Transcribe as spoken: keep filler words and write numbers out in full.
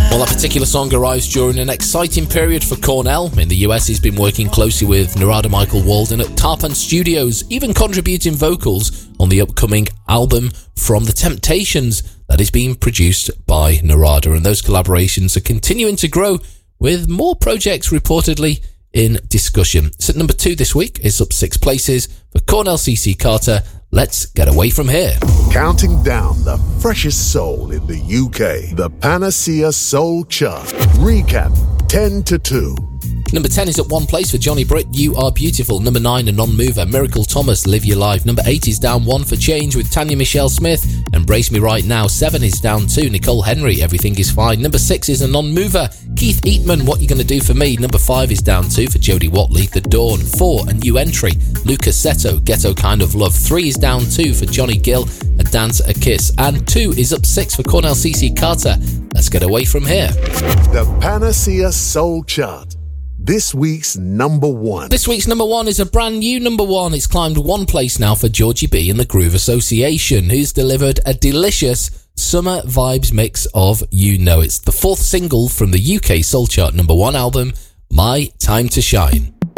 Well, that particular song arrives during an exciting period for Cornell. In the U S, he's been working closely with Narada Michael Walden at Tarpan Studios, even contributing vocals on the upcoming album From the Temptations that is being produced by Narada. And those collaborations are continuing to grow, with more projects reportedly in discussion. So at number two this week is up six places for Cornell C C Carter. Let's Get Away From Here. Counting down the freshest soul in the U K, the Panacea Soul Chart. Recap ten to two. Number ten is at one place for Johnny Britt, You Are Beautiful. Number nine, a non-mover, Miracle Thomas, Live Your Life. Number eight is down one for Change with Tanya Michelle Smith, Embrace Me Right Now. seven is down two, Nicole Henry, Everything Is Fine. Number six is a non-mover, Keith Eatman, What You Gonna Do For Me. Number five is down two for Jodie Watley, The Dawn. four, a new entry, Lucas Seto, Ghetto Kind of Love. three is down two for Johnny Gill, A Dance, A Kiss. And two is up six for Cornell C C Carter, Let's Get Away From Here. The Panacea Soul Chart. This week's number one. This week's number one is a brand new number one. It's climbed one place now for Georgie B and the Groove Association, who's delivered a delicious summer vibes mix of You Know. It's the fourth single from the U K Soul Chart number one album, My Time to Shine.